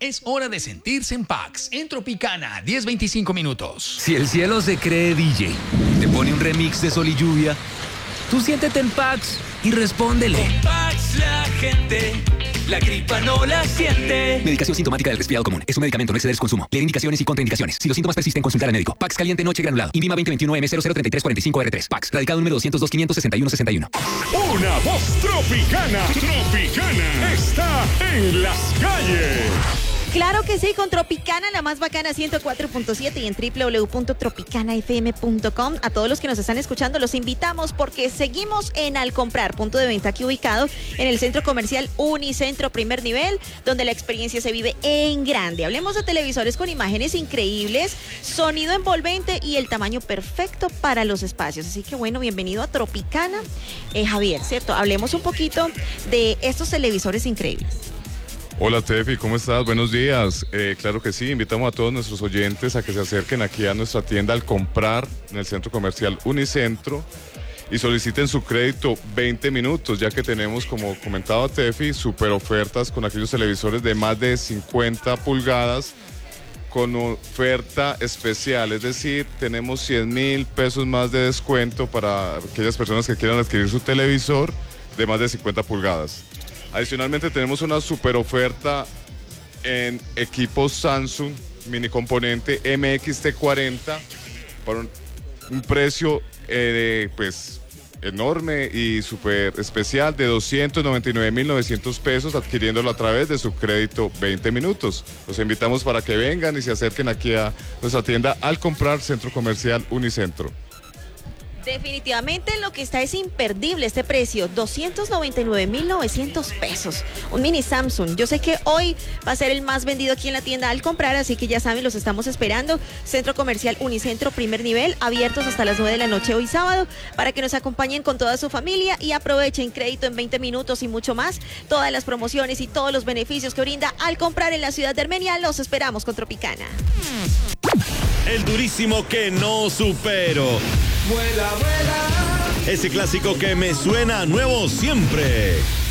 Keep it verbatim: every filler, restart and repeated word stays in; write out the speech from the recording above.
Es hora de sentirse en Pax. En Tropicana, diez veinticinco minutos. Si el cielo se cree D J, te pone un remix de Sol y Lluvia, tú siéntete en Pax y respóndele. Con Pax la gente, la gripa no la siente. Medicación sintomática del resfriado común. Es un medicamento, no exceder su consumo. Leer indicaciones y contraindicaciones. Si los síntomas persisten, consultar al médico. Pax caliente noche granulado. Invima veinte veintiuno M cero cero treinta y tres cuarenta y cinco R tres. Pax. Radicado número doscientos dos, quinientos sesenta y uno, sesenta y uno. Una voz tropicana. Tropicana está en las calles. Claro que sí, con Tropicana, la más bacana, ciento cuatro punto siete y en doble u doble u doble u punto tropicana f m punto com. A todos los que nos están escuchando los invitamos porque seguimos en Al Comprar, punto de venta aquí ubicado en el centro comercial Unicentro primer nivel, donde la experiencia se vive en grande. Hablemos de televisores con imágenes increíbles, sonido envolvente y el tamaño perfecto para los espacios. Así que bueno, bienvenido a Tropicana, eh, Javier, ¿cierto? Hablemos un poquito de estos televisores increíbles. Hola Tefi, ¿cómo estás? Buenos días. Eh, claro que sí, invitamos a todos nuestros oyentes a que se acerquen aquí a nuestra tienda Al Comprar en el centro comercial Unicentro y soliciten su crédito veinte minutos, ya que tenemos, como comentaba Tefi, super ofertas con aquellos televisores de más de cincuenta pulgadas con oferta especial, es decir, tenemos cien mil pesos más de descuento para aquellas personas que quieran adquirir su televisor de más de cincuenta pulgadas. Adicionalmente tenemos una super oferta en equipos Samsung mini componente M X T cuarenta por un, un precio eh, pues enorme y super especial de doscientos noventa y nueve mil novecientos pesos, adquiriéndolo a través de su crédito veinte minutos. Los invitamos para que vengan y se acerquen aquí a nuestra tienda Al Comprar, Centro Comercial Unicentro. Definitivamente lo que está es imperdible este precio, doscientos noventa y nueve mil novecientos pesos, un mini Samsung. Yo sé que hoy va a ser el más vendido aquí en la tienda Al Comprar, así que ya saben, los estamos esperando. Centro Comercial Unicentro primer nivel, abiertos hasta las nueve de la noche hoy sábado, para que nos acompañen con toda su familia y aprovechen crédito en veinte minutos y mucho más. Todas las promociones y todos los beneficios que brinda Al Comprar en la ciudad de Armenia, los esperamos con Tropicana. El durísimo que no supero. Vuela, vuela. Ese clásico que me suena nuevo siempre.